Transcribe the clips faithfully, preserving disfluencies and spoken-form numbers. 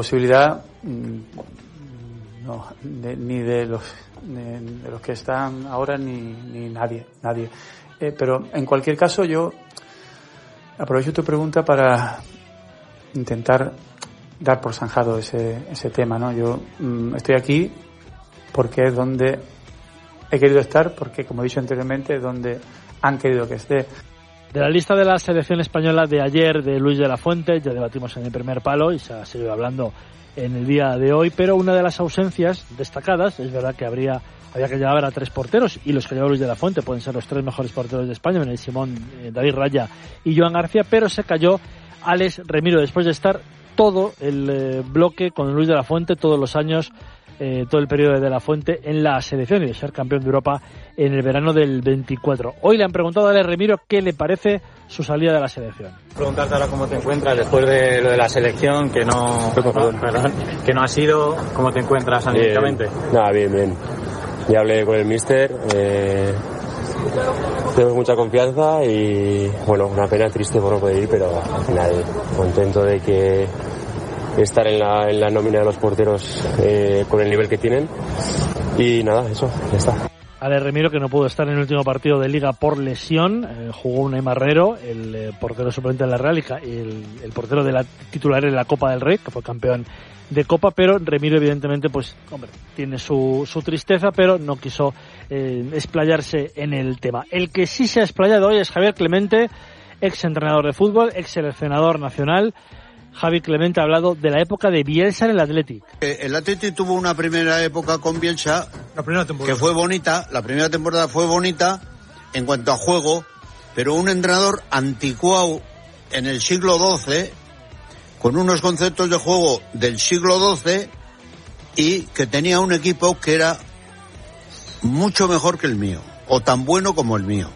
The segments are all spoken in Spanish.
Posibilidad no, de, ni de los de, de los que están ahora ni, ni nadie, nadie. Eh, pero en cualquier caso yo aprovecho tu pregunta para intentar dar por zanjado ese ese tema, ¿no? Yo mm, estoy aquí porque es donde he querido estar, porque como he dicho anteriormente es donde han querido que esté. De la lista de la selección española de ayer de Luis de la Fuente ya debatimos en el primer palo y se ha seguido hablando en el día de hoy, pero una de las ausencias destacadas, es verdad que habría había que llevar a tres porteros y los que lleva Luis de la Fuente pueden ser los tres mejores porteros de España, Benel Simón, eh, David Raya y Joan García, pero se cayó Alex Remiro después de estar todo el eh, bloque con Luis de la Fuente todos los años, eh, todo el periodo de De la Fuente en la selección y de ser campeón de Europa en el verano del veinticuatro. Hoy le han preguntado a Alex Remiro qué le parece su salida de la selección. Preguntarte ahora cómo te encuentras después de lo de la selección, que no, perdón, perdón, que no ha sido, ¿cómo te encuentras anímicamente? Nada, bien, bien. Ya hablé con el míster, eh, tenemos mucha confianza y, bueno, una pena triste por no poder ir, pero al final contento de que estar en la, en la nómina de los porteros eh, con el nivel que tienen y nada, eso, ya está. Alex Remiro, que no pudo estar en el último partido de Liga por lesión, eh, jugó Unai Marrero, el eh, portero suplente de la Real y el, el portero de la titular en la Copa del Rey, que fue campeón de Copa, pero Remiro evidentemente pues hombre tiene su, su tristeza, pero no quiso eh, explayarse en el tema. El que sí se ha explayado hoy es Javier Clemente, ex entrenador de fútbol, ex seleccionador nacional. Javi Clemente ha hablado de la época de Bielsa en el Athletic. El Athletic tuvo una primera época con Bielsa la primera temporada. que fue bonita, la primera temporada fue bonita en cuanto a juego, pero un entrenador anticuado en el siglo doce, con unos conceptos de juego del siglo doce y que tenía un equipo que era mucho mejor que el mío, o tan bueno como el mío.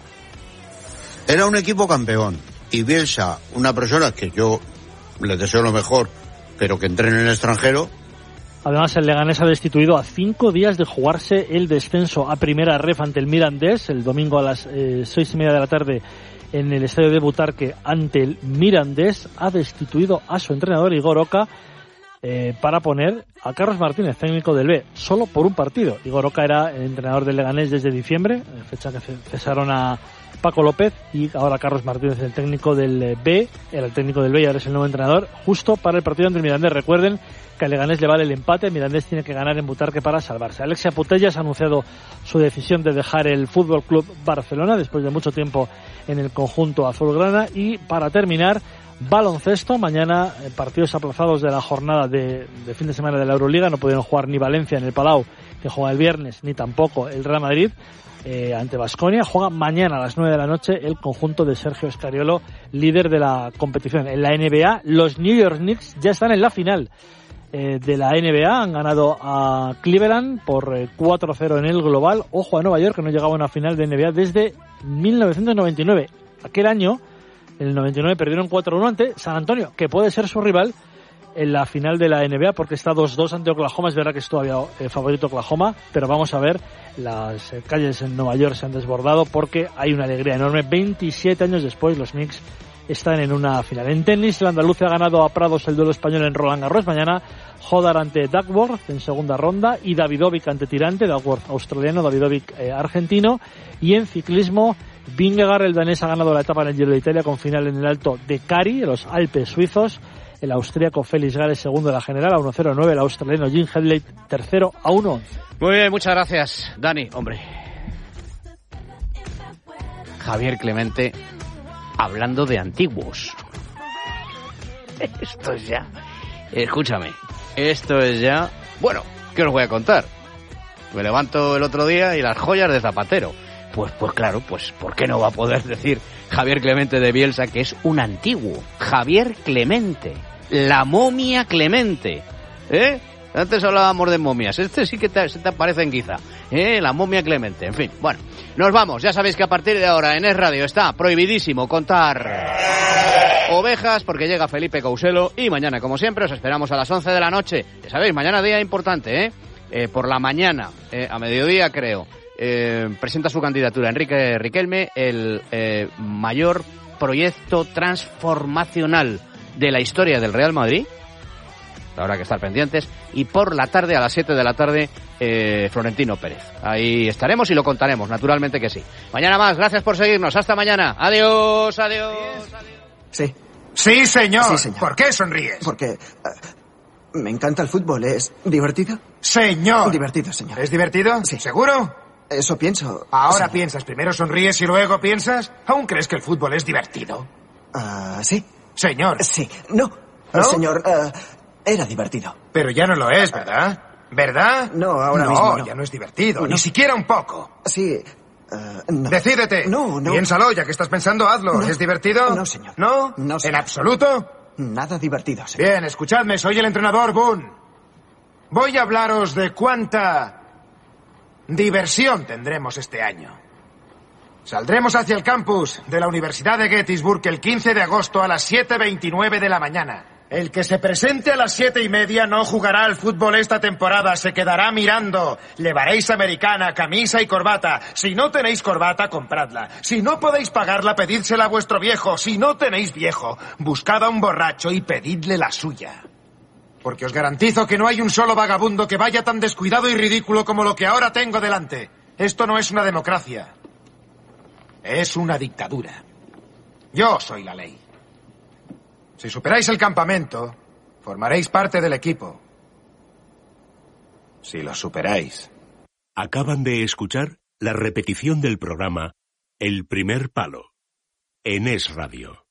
Era un equipo campeón y Bielsa, una persona que yo les deseo lo mejor, pero que entrene en el extranjero. Además, el Leganés ha destituido a cinco días de jugarse el descenso a primera ref ante el Mirandés, el domingo a las eh, seis y media de la tarde en el estadio de Butarque ante el Mirandés. Ha destituido a su entrenador Igor Oca eh, para poner a Carlos Martínez, técnico del B, solo por un partido. Igor Oca era el entrenador del Leganés desde diciembre, fecha que cesaron a Paco López, y ahora Carlos Martínez, el técnico del B, era el técnico del B y ahora es el nuevo entrenador, justo para el partido ante el Mirandés. Recuerden que al Leganés le vale el empate, el Mirandés tiene que ganar en Butarque para salvarse. Alexia Putellas ha anunciado su decisión de dejar el Fútbol Club Barcelona después de mucho tiempo en el conjunto azulgrana. Y para terminar, baloncesto. Mañana eh, partidos aplazados de la jornada de, de fin de semana de la Euroliga. No pudieron jugar ni Valencia en el Palau, que juega el viernes, ni tampoco el Real Madrid eh, ante Baskonia. Juega mañana a las nueve de la noche el conjunto de Sergio Scariolo, líder de la competición. En la N B A, los New York Knicks ya están en la final eh, de la N B A. Han ganado a Cleveland por eh, cuatro cero en el global. Ojo a Nueva York, que no llegaba a una final de N B A desde mil novecientos noventa y nueve. Aquel año, en el noventa y nueve, perdieron cuatro uno ante San Antonio, que puede ser su rival en la final de la N B A, porque está dos dos ante Oklahoma. Es verdad que es todavía eh, favorito Oklahoma, pero vamos a ver, las eh, calles en Nueva York se han desbordado porque hay una alegría enorme. veintisiete años después, los Knicks están en una final. En tenis, el andaluz ha ganado a Prados el duelo español en Roland Garros. Mañana, Hodar ante Duckworth en segunda ronda y Davidovic ante Tirante, Duckworth australiano, Davidovic eh, argentino. Y en ciclismo, Vingegaard, el danés, ha ganado la etapa en el Giro de Italia con final en el Alto de Cari, en los Alpes suizos. El austríaco Félix Gales, segundo de la general, a uno cero nueve. El australiano Jim Headley, tercero, a uno once. Muy bien, muchas gracias, Dani. Hombre, Javier Clemente hablando de antiguos. Esto es ya... Escúchame, esto es ya... Bueno, ¿qué os voy a contar? Me levanto el otro día y las joyas de Zapatero. Pues, pues claro, pues ¿por qué no va a poder decir Javier Clemente de Bielsa que es un antiguo? Javier Clemente, la momia Clemente, ¿eh? Antes hablábamos de momias, este sí que te, se te aparecen quizá, ¿eh? La momia Clemente, en fin. Bueno, nos vamos, ya sabéis que a partir de ahora en Es Radio está prohibidísimo contar ovejas porque llega Felipe Couselo y mañana, como siempre, os esperamos a las once de la noche. Ya sabéis, mañana día importante, ¿eh? eh por la mañana, eh, a mediodía creo. Eh, presenta su candidatura Enrique Riquelme, el eh, mayor proyecto transformacional de la historia del Real Madrid. Habrá que estar pendientes. Y por la tarde, a las siete de la tarde, eh, Florentino Pérez. Ahí estaremos y lo contaremos, naturalmente que sí. Mañana más, gracias por seguirnos. Hasta mañana. Adiós, adiós. adiós. Sí. Sí, señor. Sí, señor. ¿Por qué sonríes? Porque uh, me encanta el fútbol. ¿Es divertido? Señor. Divertido, señor. ¿Es divertido? Sí. ¿Seguro? Eso pienso. Ahora sí. piensas. Primero sonríes y luego piensas. ¿Aún crees que el fútbol es divertido? Ah, uh, sí. Señor. Sí. No. ¿No? Señor, uh, era divertido. Pero ya no lo es, ¿verdad? ¿Verdad? No, ahora no, mismo no. ya no es divertido. No. Ni siquiera un poco. Sí. Uh, no. Decídete. No, no. Piénsalo, ya que estás pensando, hazlo. No. ¿Es divertido? No, señor. ¿No? No, señor. ¿En absoluto? Nada divertido, señor. Bien, escuchadme, soy el entrenador Boone. Voy a hablaros de cuánta diversión tendremos este año. Saldremos hacia el campus de la Universidad de Gettysburg el quince de agosto a las siete veintinueve de la mañana. El que se presente a las siete y media no jugará al fútbol esta temporada, se quedará mirando. Llevaréis americana, camisa y corbata. Si no tenéis corbata, compradla. Si no podéis pagarla, pedídsela a vuestro viejo. Si no tenéis viejo, buscad a un borracho y pedidle la suya. Porque os garantizo que no hay un solo vagabundo que vaya tan descuidado y ridículo como lo que ahora tengo delante. Esto no es una democracia. Es una dictadura. Yo soy la ley. Si superáis el campamento, formaréis parte del equipo. Si lo superáis. Acaban de escuchar la repetición del programa El Primer Palo en Es Radio.